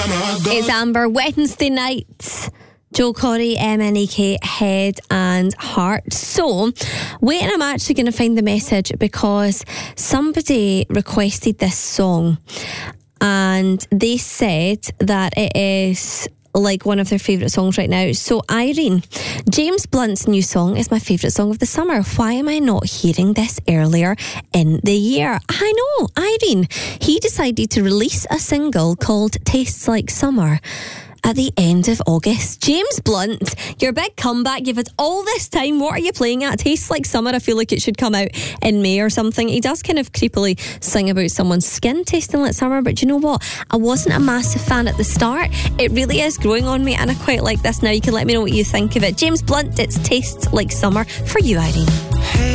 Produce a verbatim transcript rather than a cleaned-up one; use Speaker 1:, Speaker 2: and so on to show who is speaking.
Speaker 1: It's Amber, Wednesday night. Joel Corey, M N E K, Head and Heart. So, wait, I'm actually going to find the message because somebody requested this song and they said that it is like one of their favourite songs right now. So Irene, James Blunt's new song is my favourite song of the summer. Why am I not hearing this earlier in the year? I know, Irene, he decided to release a single called Tastes Like Summer at the end of August. James Blunt, your big comeback, you've had all this time. What are you playing at? Tastes Like Summer, I feel like it should come out in May or something. He does kind of creepily sing about someone's skin tasting like summer, but you know what? I wasn't a massive fan at the start. It really is growing on me and I quite like this now. You can let me know what you think of it. James Blunt, it's Tastes Like Summer for you, Irene.